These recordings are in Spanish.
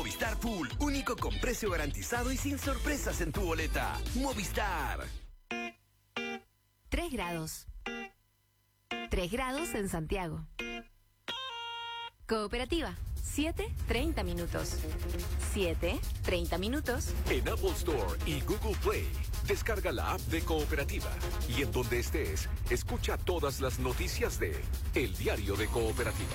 Movistar Pool, único con precio garantizado y sin sorpresas en tu boleta. Movistar. 3 grados. 3 grados en Santiago. Cooperativa, 7:30 minutos. 7:30 minutos. En Apple Store y Google Play, descarga la app de Cooperativa. Y en donde estés, escucha todas las noticias de El Diario de Cooperativa.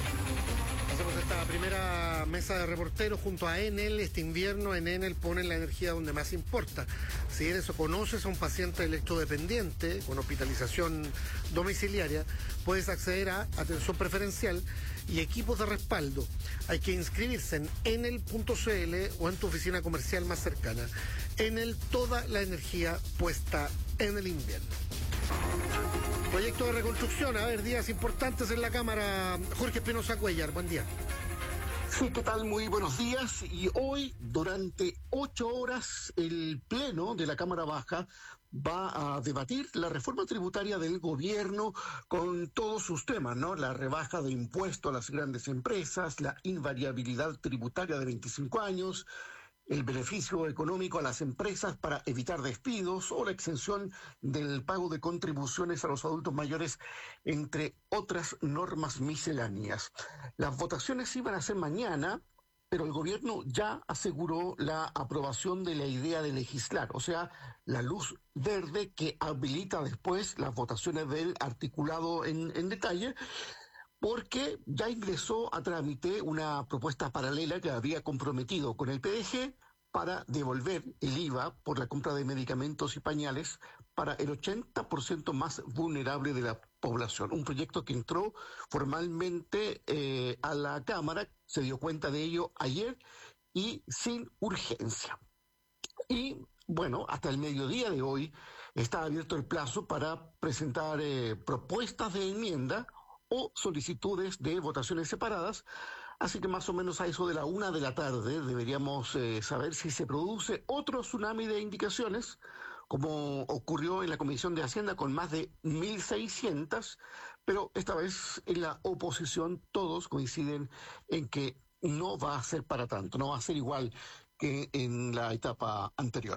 Hacemos esta primera mesa de reporteros junto a Enel. Este invierno en Enel ponen la energía donde más importa. Si eres o conoces a un paciente electrodependiente con hospitalización domiciliaria, puedes acceder a atención preferencial y equipos de respaldo. Hay que inscribirse en enel.cl o en tu oficina comercial más cercana. Enel, toda la energía puesta en el invierno. Proyecto de reconstrucción, a ver, días importantes en la Cámara. Jorge Espinosa Cuellar, buen día. Sí, ¿qué tal? Muy buenos días. Y hoy, durante 8 horas, el Pleno de la Cámara Baja va a debatir la reforma tributaria del gobierno con todos sus temas, ¿no? La rebaja de impuestos a las grandes empresas, la invariabilidad tributaria de 25 años, el beneficio económico a las empresas para evitar despidos o la exención del pago de contribuciones a los adultos mayores, entre otras normas misceláneas. Las votaciones iban a ser mañana, pero el gobierno ya aseguró la aprobación de la idea de legislar, o sea, la luz verde que habilita después las votaciones del articulado en detalle, porque ya ingresó a trámite una propuesta paralela que había comprometido con el PDG para devolver el IVA por la compra de medicamentos y pañales para el 80% más vulnerable de la población. Un proyecto que entró formalmente a la Cámara, se dio cuenta de ello ayer y sin urgencia. Y bueno, hasta el mediodía de hoy está abierto el plazo para presentar propuestas de enmienda o solicitudes de votaciones separadas, así que más o menos a eso de la 1 de la tarde deberíamos saber si se produce otro tsunami de indicaciones, como ocurrió en la Comisión de Hacienda con más de 1.600, pero esta vez en la oposición todos coinciden en que no va a ser para tanto, no va a ser igual que en la etapa anterior.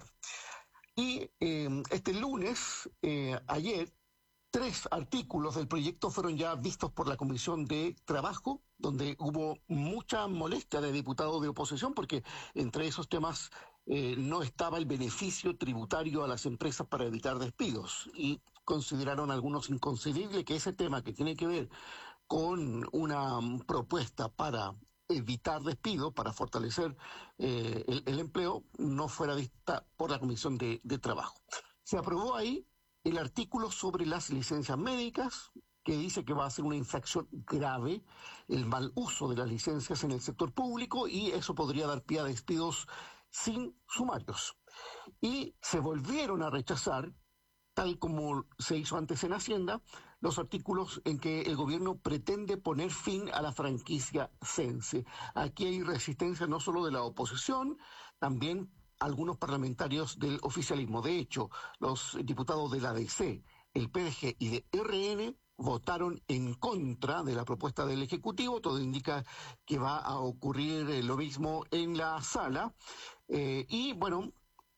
Y este lunes, ayer, 3 artículos del proyecto fueron ya vistos por la Comisión de Trabajo, donde hubo mucha molestia de diputados de oposición, porque entre esos temas no estaba el beneficio tributario a las empresas para evitar despidos, y consideraron algunos inconcebible que ese tema que tiene que ver con una propuesta para evitar despido, para fortalecer el empleo, no fuera vista por la Comisión de Trabajo. Se aprobó ahí el artículo sobre las licencias médicas, que dice que va a ser una infracción grave el mal uso de las licencias en el sector público, y eso podría dar pie a despidos sin sumarios. Y se volvieron a rechazar, tal como se hizo antes en Hacienda, los artículos en que el gobierno pretende poner fin a la franquicia Cense. Aquí hay resistencia no solo de la oposición, también algunos parlamentarios del oficialismo. De hecho, los diputados de la ADC, el PDG y de RN votaron en contra de la propuesta del Ejecutivo. Todo indica que va a ocurrir lo mismo en la sala. Y bueno,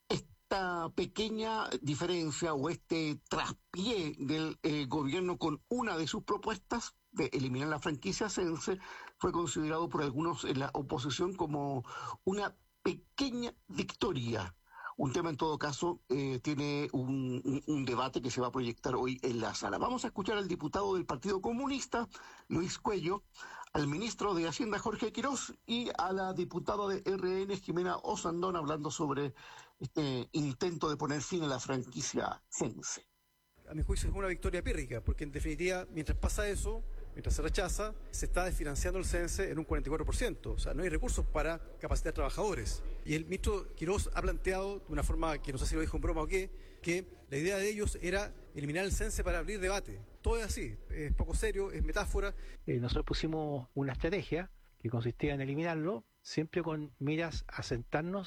esta pequeña diferencia o este traspié del gobierno con una de sus propuestas de eliminar la franquicia Cense fue considerado por algunos en la oposición como una pequeña victoria. Un tema en todo caso tiene un debate que se va a proyectar hoy en la sala. Vamos a escuchar al diputado del Partido Comunista, Luis Cuello, al ministro de Hacienda, Jorge Quirós, y a la diputada de RN, Jimena Osandón, hablando sobre este intento de poner fin a la franquicia Cense. A mi juicio es una victoria pírrica, porque en definitiva, mientras pasa eso, mientras se rechaza, se está desfinanciando el CENSE en un 44%. O sea, no hay recursos para capacitar trabajadores. Y el ministro Quirós ha planteado, de una forma que no sé si lo dijo en broma o qué, que la idea de ellos era eliminar el CENSE para abrir debate. Todo es así, es poco serio, es metáfora. Nosotros pusimos una estrategia que consistía en eliminarlo, siempre con miras a sentarnos